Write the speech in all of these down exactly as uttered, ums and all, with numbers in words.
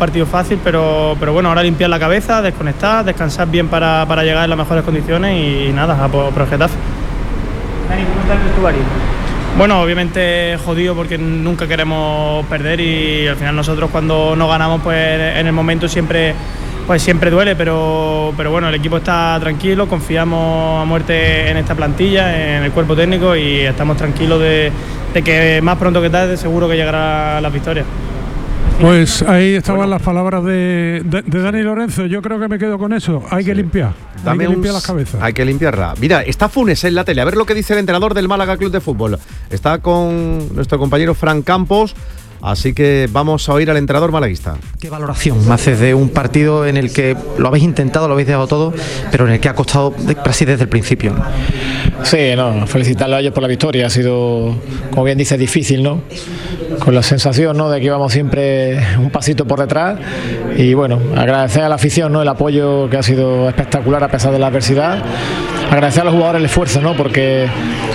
partido fácil, pero, pero bueno, ahora limpiar la cabeza, desconectar, descansar bien para, para llegar en las mejores condiciones y, y nada, a por, por el Getafe. Dani, ¿cómo está el vestuario? Bueno, obviamente jodido porque nunca queremos perder y al final nosotros cuando no ganamos pues en el momento siempre pues siempre duele, pero, pero bueno, el equipo está tranquilo, confiamos a muerte en esta plantilla, en el cuerpo técnico y estamos tranquilos de, de que más pronto que tarde seguro que llegará la victoria. Pues ahí estaban bueno. las palabras de, de, de Dani Lorenzo. Yo creo que me quedo con eso. Hay sí. que limpiar. Dame hay que limpiar un... las cabezas. Hay que limpiarla. Mira, está Funes en la tele. A ver lo que dice el entrenador del Málaga Club de Fútbol. Está con nuestro compañero Fran Campos. Así que vamos a oír al entrenador malaguista. ¿Qué valoración me haces de un partido en el que lo habéis intentado, lo habéis dejado todo, pero en el que ha costado casi desde el principio? Sí, no, felicitarlo a ellos por la victoria. Ha sido, como bien dice, difícil, ¿no? Con la sensación, ¿no?, de que íbamos siempre un pasito por detrás. Y bueno, agradecer a la afición, ¿no?, el apoyo que ha sido espectacular a pesar de la adversidad. Agradecer a los jugadores el esfuerzo, ¿no?, porque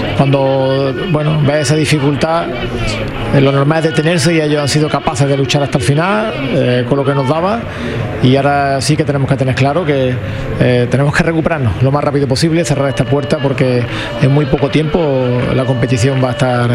cuando, bueno, ves esa dificultad, eh, lo normal es detenerse y ellos han sido capaces de luchar hasta el final eh, con lo que nos daba. Y ahora sí que tenemos que tener claro que eh, tenemos que recuperarnos lo más rápido posible, cerrar esta puerta porque en muy poco tiempo la competición va a estar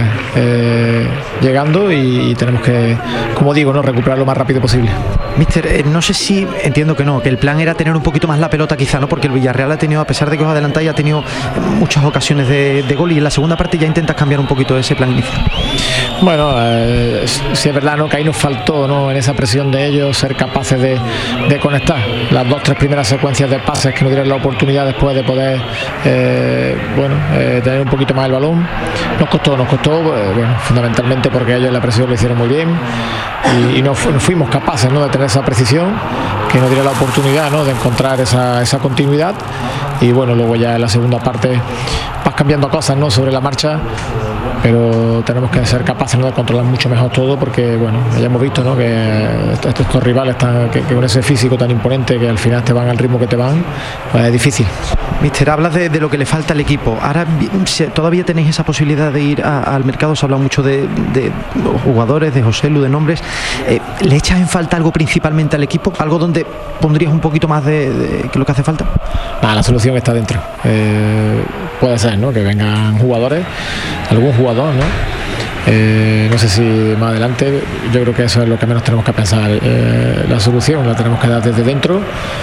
eh, llegando y, y tenemos que, como digo, no recuperar lo más rápido posible. Míster, eh, no sé si, entiendo que no, que el plan era tener un poquito más la pelota quizá, ¿no? Porque el Villarreal ha tenido, a pesar de que os adelantáis, ha tenido muchas ocasiones de, de gol y en la segunda parte ya intentas cambiar un poquito ese plan inicial. Bueno, eh, sí es verdad, ¿no?, que ahí nos faltó, ¿no?, en esa presión de ellos ser capaces de, de conectar las dos, tres primeras secuencias de pases que nos dieron la oportunidad después de poder eh, bueno, eh, tener un poquito más el balón. Nos costó, nos costó, eh, bueno, fundamentalmente porque ellos la presión lo hicieron muy bien y, y no, fu- no fuimos capaces, ¿no?, de tener esa precisión que nos diera la oportunidad, ¿no?, de encontrar esa, esa continuidad. Y bueno, luego ya en la segunda parte vas cambiando cosas, ¿no?, sobre la marcha, pero tenemos que ser capaces, ¿no?, de controlar mucho mejor todo porque, bueno, ya hemos visto, ¿no?, que estos, estos rivales están, que, que con ese físico tan imponente que al final te van al ritmo que te van, pues es difícil. Míster, hablas de, de lo que le falta al equipo. Ahora todavía tenéis esa posibilidad de ir a, al mercado. Se habla mucho de, de jugadores, de Joselu, de nombres. Eh, ¿Le echas en falta algo principalmente al equipo? ¿Algo donde pondrías un poquito más de, de que lo que hace falta? Nah, la solución está dentro. Eh, puede ser, ¿no?, que vengan jugadores, algún jugador, ¿no? Eh, no sé si más adelante, yo creo que eso es lo que menos tenemos que pensar. Eh, la solución la tenemos que dar desde dentro.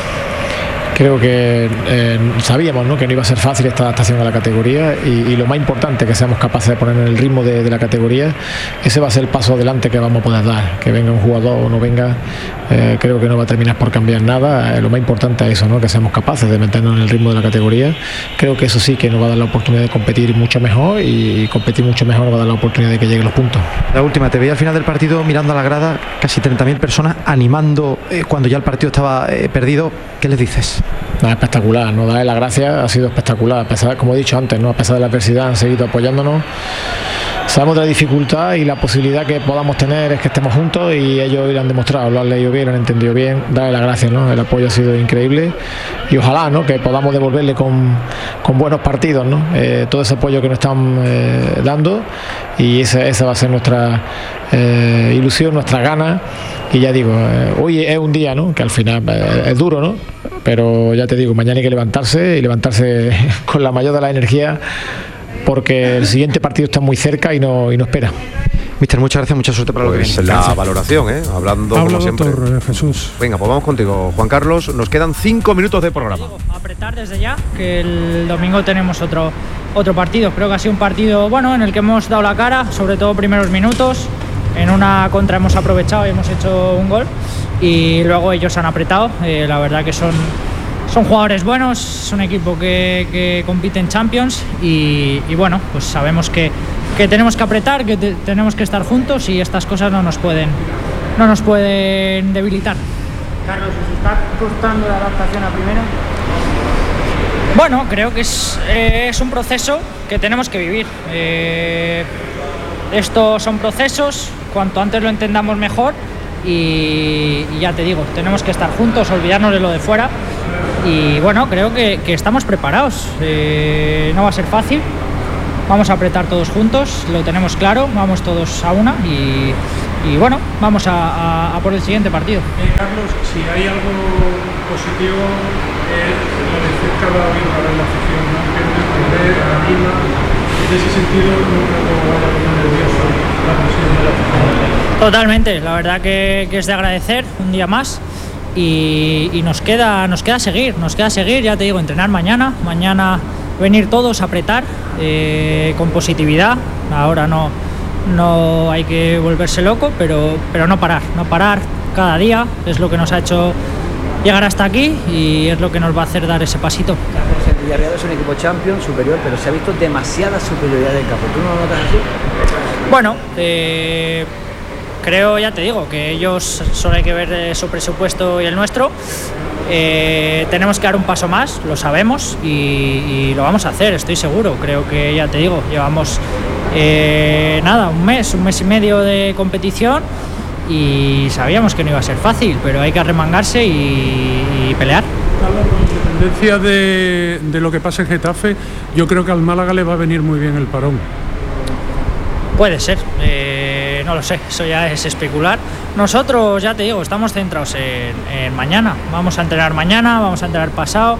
Creo que eh, sabíamos, ¿no?, que no iba a ser fácil esta adaptación a la categoría y, y lo más importante, que seamos capaces de poner en el ritmo de, de la categoría. Ese va a ser el paso adelante que vamos a poder dar. Que venga un jugador o no venga, eh, creo que no va a terminar por cambiar nada. Eh, lo más importante es eso, ¿no?, que seamos capaces de meternos en el ritmo de la categoría. Creo que eso sí que nos va a dar la oportunidad de competir mucho mejor y, y competir mucho mejor nos va a dar la oportunidad de que lleguen los puntos. La última, te veía al final del partido mirando a la grada, casi treinta mil personas animando eh, cuando ya el partido estaba eh, perdido. ¿Qué les dices? No, espectacular, no darle las gracias, ha sido espectacular, a pesar, como he dicho antes, ¿no?, a pesar de la adversidad han seguido apoyándonos. Sabemos de la dificultad y la posibilidad que podamos tener es que estemos juntos y ellos lo han demostrado, lo han leído bien, lo han entendido bien. Darle las gracias, ¿no?, el apoyo ha sido increíble y ojalá, ¿no?, que podamos devolverle con, con buenos partidos, ¿no?, eh, todo ese apoyo que nos están eh, dando y esa, esa va a ser nuestra eh, ilusión, nuestra gana. Y ya digo, eh, hoy es un día, ¿no?, que al final eh, es duro, ¿no?, pero ya te digo, mañana hay que levantarse y levantarse con la mayor de la energía porque el siguiente partido está muy cerca y no, y no espera. Míster, muchas gracias, mucha suerte para pues lo que viene. La Gracias. valoración, ¿eh? Hablando Habla, como siempre. doctor Jesús. Venga, pues vamos contigo, Juan Carlos. Nos quedan cinco minutos de programa. Apretar desde ya, que el domingo tenemos otro, otro partido. Creo que ha sido un partido bueno en el que hemos dado la cara, sobre todo primeros minutos. En una contra hemos aprovechado y hemos hecho un gol y luego ellos han apretado. Eh, la verdad que son, son jugadores buenos, es un equipo que, que compite en Champions y, y bueno, pues sabemos que, que tenemos que apretar, que te, tenemos que estar juntos y estas cosas no nos pueden, no nos pueden debilitar. Carlos, ¿os está costando la adaptación a primera? Bueno, creo que es, eh, es un proceso que tenemos que vivir. Eh, estos son procesos, cuanto antes lo entendamos mejor y, y ya te digo, tenemos que estar juntos, olvidarnos de lo de fuera y bueno, creo que, que estamos preparados. Eh, no va a ser fácil, vamos a apretar todos juntos, lo tenemos claro, vamos todos a una y, y bueno, vamos a, a, a por el siguiente partido. Eh, Carlos, si hay algo positivo es la de cerca de David para la afición, ¿no? Que es responder, anima. En ese sentido no creo que vaya a poner nervioso la presión de la afición. Totalmente, la verdad que, que es de agradecer un día más. Y, y nos queda nos queda seguir, nos queda seguir, ya te digo, entrenar mañana, mañana venir todos a apretar eh, con positividad. Ahora no, no hay que volverse loco, pero, pero no parar, no parar cada día, es lo que nos ha hecho llegar hasta aquí y es lo que nos va a hacer dar ese pasito. El Villarreal es un equipo champion superior, pero se ha visto demasiada superioridad del campo. ¿Tú no lo notas así? Bueno, eh, creo, ya te digo, que ellos solo hay que ver su presupuesto y el nuestro. Eh, tenemos que dar un paso más, lo sabemos y, y lo vamos a hacer, estoy seguro. Creo que, ya te digo, llevamos eh, nada, un mes, un mes y medio de competición y sabíamos que no iba a ser fácil, pero hay que arremangarse y, y pelear. Con independencia de, de lo que pasa en Getafe, yo creo que al Málaga le va a venir muy bien el parón. Puede ser, eh, no lo sé, eso ya es especular. Nosotros, ya te digo, estamos centrados en, en mañana. Vamos a entrenar mañana, vamos a entrenar pasado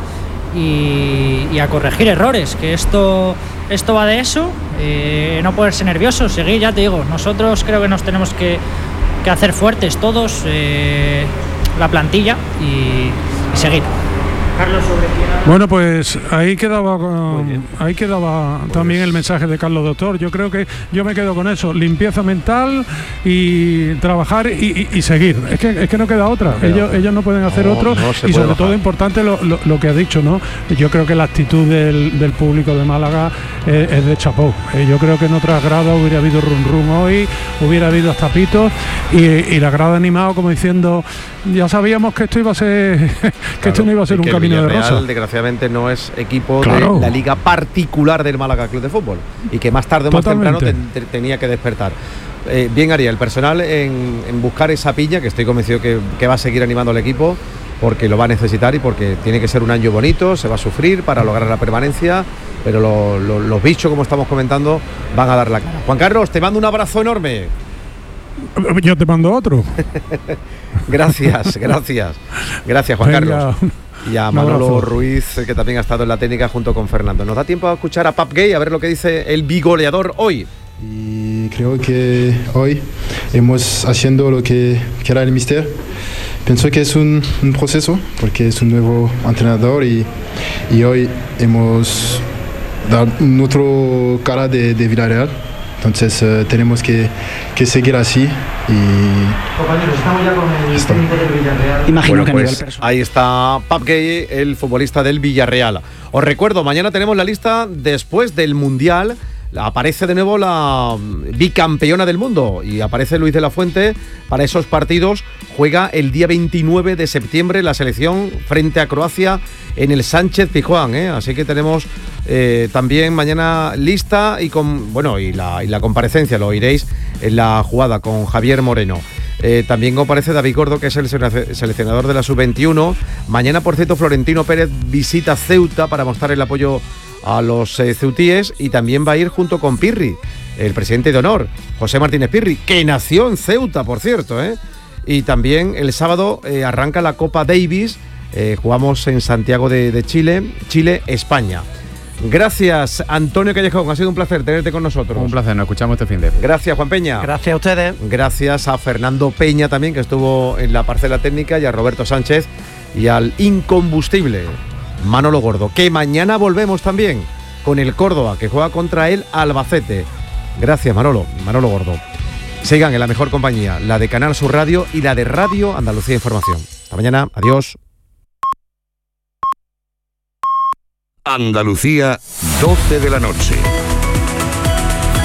y, y a corregir errores, que esto, esto va de eso, eh, no ponerse nerviosos, seguir, ya te digo. Nosotros creo que nos tenemos que, que hacer fuertes todos, eh, la plantilla y, y seguir. Carlos, sobre quién ha... Bueno, pues ahí quedaba con, ahí quedaba pues también el mensaje de Carlos Doctor. Yo creo que yo me quedo con eso, limpieza mental y trabajar y, y, y seguir. Es que, es que no queda otra. No queda ellos, otra. ellos no pueden hacer no, otro no y sobre bajar. Todo importante lo, lo, lo que ha dicho, ¿no? Yo creo que la actitud del, del público de Málaga es, es de chapó. Eh, yo creo que en otras gradas hubiera habido rum rum hoy, hubiera habido hasta pitos y, y la grada animado como diciendo ya sabíamos que esto iba a ser que claro, esto no iba a ser un camino de rosa. Desgraciadamente no es equipo claro. de la liga particular del Málaga Club de Fútbol y que más tarde o más temprano te, te, tenía que despertar. Eh, bien haría el personal en, en buscar esa piña, que estoy convencido que, que va a seguir animando al equipo porque lo va a necesitar y porque tiene que ser un año bonito, se va a sufrir para lograr la permanencia, pero lo, lo, los bichos, como estamos comentando, van a dar la cara. Juan Carlos, te mando un abrazo enorme. Yo te mando otro. Gracias, gracias. Gracias, Juan Venga. Carlos. Y a Manolo Ruiz, que también ha estado en la técnica junto con Fernando. ¿Nos da tiempo a escuchar a Pap Gay, a ver lo que dice el bigoleador hoy? Y creo que hoy hemos haciendo lo que, que era el míster. Pienso que es un, un proceso, porque es un nuevo entrenador y, y hoy hemos dado un otro cara de, de Villarreal. Entonces uh, tenemos que, que seguir así y... Compañeros, estamos ya con el técnico del Villarreal. Imagino bueno, que pues, a nivel personal. Ahí está Pap Gay, el futbolista del Villarreal. Os recuerdo, mañana tenemos la lista después del Mundial. Aparece de nuevo la bicampeona del mundo y aparece Luis de la Fuente para esos partidos. Juega el día veintinueve de septiembre la selección frente a Croacia en el Sánchez Pizjuán, ¿eh? Así que tenemos eh, también mañana lista y con bueno y la, y la comparecencia, lo oiréis en la jugada con Javier Moreno. Eh, también comparece David Gordo, que es el seleccionador de la sub veintiuno. Mañana, por cierto, Florentino Pérez visita Ceuta para mostrar el apoyo a los eh, ceutíes y también va a ir junto con Pirri, el presidente de honor, José Martínez Pirri, que nació en Ceuta, por cierto, ¿eh? Y también el sábado eh, arranca la Copa Davis, eh, jugamos en Santiago de, de Chile, Chile-España. Gracias, Antonio Callejón, ha sido un placer tenerte con nosotros. Un placer, nos escuchamos este fin de. Gracias, Juan Peña. Gracias a ustedes. Gracias a Fernando Peña también, que estuvo en la parcela técnica, y a Roberto Sánchez y al incombustible Manolo Gordo, que mañana volvemos también con el Córdoba, que juega contra el Albacete. Gracias, Manolo, Manolo Gordo. Sigan en la mejor compañía, la de Canal Sur Radio y la de Radio Andalucía Información. Hasta mañana, adiós. Andalucía, doce de la noche.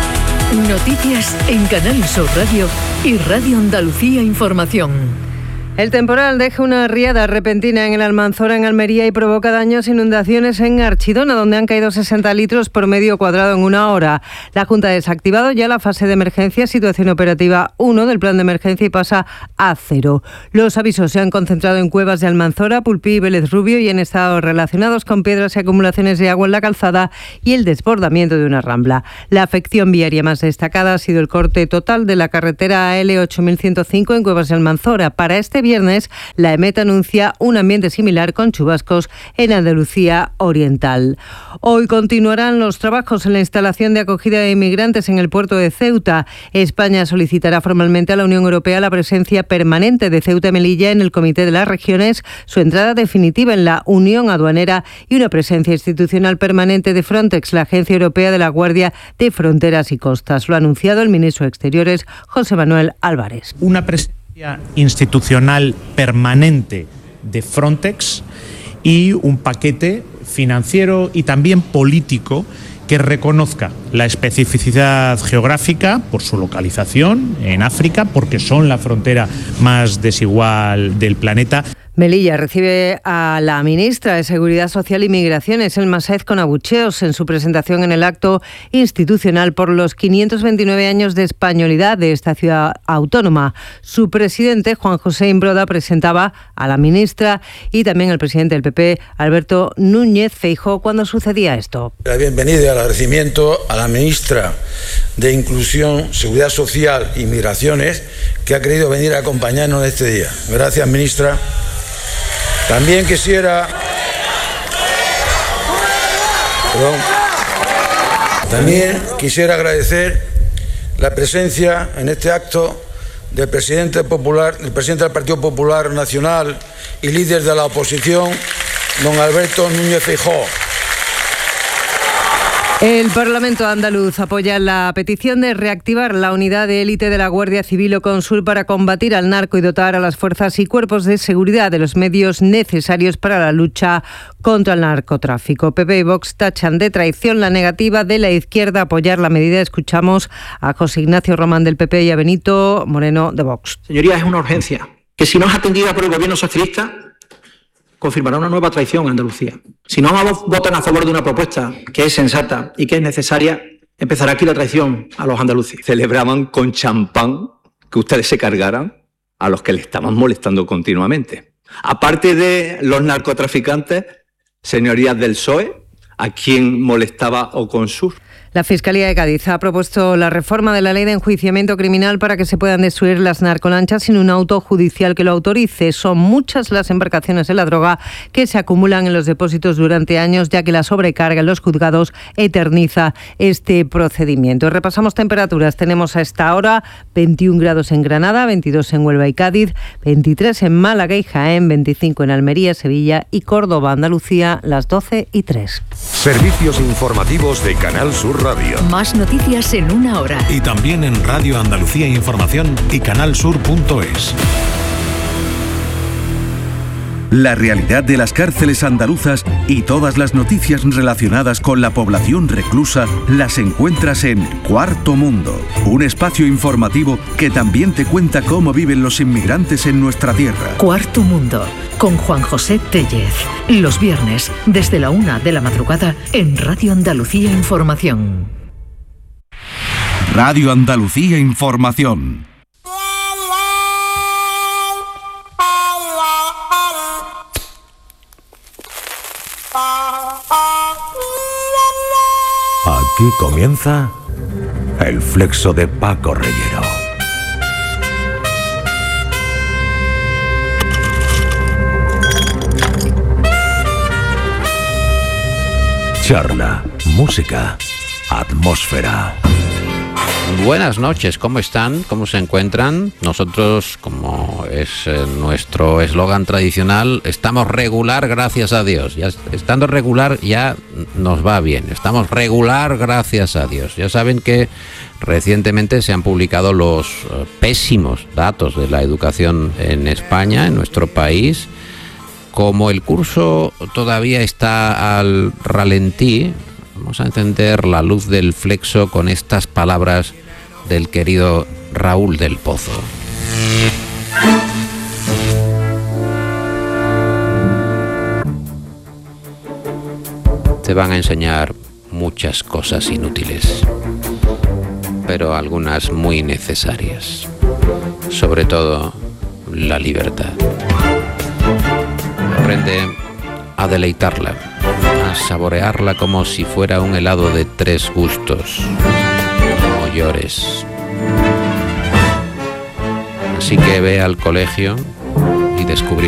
Noticias en Canal Sur Radio y Radio Andalucía Información. El temporal deja una riada repentina en el Almanzora, en Almería, y provoca daños e inundaciones en Archidona, donde han caído sesenta litros por metro cuadrado en una hora. La Junta ha desactivado ya la fase de emergencia, situación operativa uno del plan de emergencia, y pasa a cero. Los avisos se han concentrado en Cuevas de Almanzora, Pulpí y Vélez Rubio, y han estado relacionados con piedras y acumulaciones de agua en la calzada y el desbordamiento de una rambla. La afección viaria más destacada ha sido el corte total de la carretera A L ocho mil ciento cinco en Cuevas de Almanzora. Para este viernes, la EMET anuncia un ambiente similar con chubascos en Andalucía Oriental. Hoy continuarán los trabajos en la instalación de acogida de inmigrantes en el puerto de Ceuta. España solicitará formalmente a la Unión Europea la presencia permanente de Ceuta y Melilla en el Comité de las Regiones, su entrada definitiva en la Unión Aduanera y una presencia institucional permanente de Frontex, la Agencia Europea de la Guardia de Fronteras y Costas. Lo ha anunciado el ministro de Exteriores, José Manuel Álvarez. Una presencia institucional permanente de Frontex y un paquete financiero y también político que reconozca la especificidad geográfica por su localización en África, porque son la frontera más desigual del planeta. Melilla recibe a la ministra de Seguridad Social y Migraciones, Elma Sáez, con abucheos en su presentación en el acto institucional por los quinientos veintinueve años de españolidad de esta ciudad autónoma. Su presidente, Juan José Imbroda, presentaba a la ministra y también al presidente del P P, Alberto Núñez Feijóo, cuando sucedía esto. La bienvenida y el agradecimiento a la ministra de Inclusión, Seguridad Social y Migraciones, que ha querido venir a acompañarnos en este día. Gracias, ministra. También quisiera... Perdón. También quisiera agradecer la presencia en este acto del presidente popular, del presidente del Partido Popular Nacional y líder de la oposición, don Alberto Núñez Feijóo. El Parlamento andaluz apoya la petición de reactivar la unidad de élite de la Guardia Civil o Consul para combatir al narco y dotar a las fuerzas y cuerpos de seguridad de los medios necesarios para la lucha contra el narcotráfico. P P y Vox tachan de traición la negativa de la izquierda a apoyar la medida. Escuchamos a José Ignacio Román del P P y a Benito Moreno de Vox. Señorías, es una urgencia que, si no es atendida por el gobierno socialista, confirmará una nueva traición a Andalucía. Si no votan a favor de una propuesta que es sensata y que es necesaria, empezará aquí la traición a los andaluces. Celebraban con champán que ustedes se cargaran a los que le estaban molestando continuamente. Aparte de los narcotraficantes, señorías del P S O E, ¿a quién molestaba Oconsur? La Fiscalía de Cádiz ha propuesto la reforma de la ley de enjuiciamiento criminal para que se puedan destruir las narcolanchas sin un auto judicial que lo autorice. Son muchas las embarcaciones de la droga que se acumulan en los depósitos durante años, ya que la sobrecarga en los juzgados eterniza este procedimiento. Repasamos temperaturas. Tenemos a esta hora veintiún grados en Granada, veintidós en Huelva y Cádiz, veintitrés en Málaga y Jaén, veinticinco en Almería, Sevilla y Córdoba, Andalucía, las doce y tres. Servicios informativos de Canal Sur Radio. Más noticias en una hora. Y también en Radio Andalucía Información y canalsur punto es. La realidad de las cárceles andaluzas y todas las noticias relacionadas con la población reclusa las encuentras en Cuarto Mundo, un espacio informativo que también te cuenta cómo viven los inmigrantes en nuestra tierra. Cuarto Mundo, con Juan José Tellez. Los viernes, desde la una de la madrugada, en Radio Andalucía Información. Radio Andalucía Información. Aquí comienza el flexo de Paco Reyero. Charla, música, atmósfera. Buenas noches, ¿cómo están? ¿Cómo se encuentran? Nosotros, como es eh, nuestro eslogan tradicional, estamos regular, gracias a Dios. Ya estando regular ya nos va bien. Estamos regular, gracias a Dios. Ya saben que recientemente se han publicado los eh, pésimos datos de la educación en España, en nuestro país. Como el curso todavía está al ralentí, vamos a encender la luz del flexo con estas palabras del querido Raúl del Pozo. te van a enseñar muchas cosas inútiles, pero algunas muy necesarias, sobre todo la libertad. Aprende a deleitarla, a saborearla como si fuera un helado de tres gustos. No llores. Así que ve al colegio y descubrirás